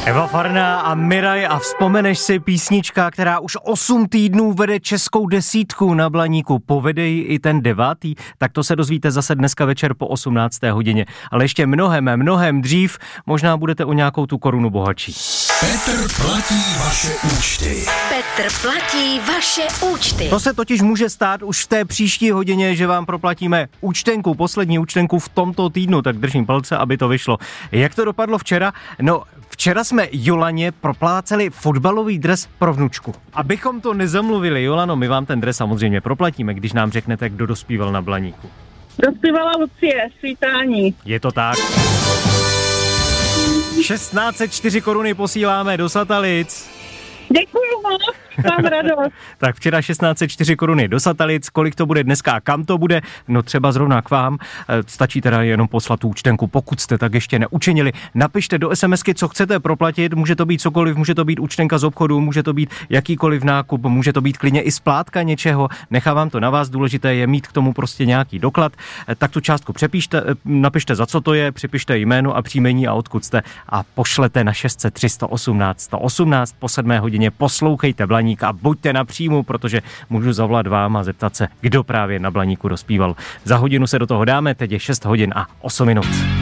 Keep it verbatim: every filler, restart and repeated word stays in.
Eva Farná a Miraj a Vzpomeneš si, písnička, která už osm týdnů vede českou desítku na Blaníku. Povede ji i ten devátý? Tak to se dozvíte zase dneska večer po osmnácté hodině. Ale ještě mnohem, mnohem dřív možná budete o nějakou tu korunu bohatší. Petr platí vaše účty. Petr platí vaše účty. To se totiž může stát už v té příští hodině, že vám proplatíme účtenku, poslední účtenku v tomto týdnu, tak držím palce, aby to vyšlo. Jak to dopadlo včera? No, včera jsme Jolaně propláceli fotbalový dres pro vnučku. Abychom to nezamluvili, Jolano, my vám ten dres samozřejmě proplatíme, když nám řeknete, kdo dospíval na Blaníku. Dospívala Lucie, svítání. Je to tak. šestnáct set čtyři koruny posíláme do Satalic. Děkuju moc, mám radost. Tak včera šestnáct set čtyři koruny do Satalic, kolik to bude dneska a kam to bude? No třeba zrovna k vám, stačí teda jenom poslat tu účtenku, pokud jste tak ještě neučinili. Napište do SMSky, co chcete proplatit, může to být cokoliv, může to být účtenka z obchodu, může to být jakýkoliv nákup, může to být klidně i splátka něčeho, nechávám to na vás, důležité je mít k tomu prostě nějaký doklad, tak tu částku přepíšte, napište za co to je, připište jméno a příjmení a odkud jste a pošlete na šest set tři sto osmnáct sto osmnáct po sedmé hodině. Poslouchejte Blaník a buďte na příjmu, protože můžu zavolat vám a zeptat se, kdo právě na Blaníku dospíval. Za hodinu se do toho dáme, teď je šest hodin a osm minut.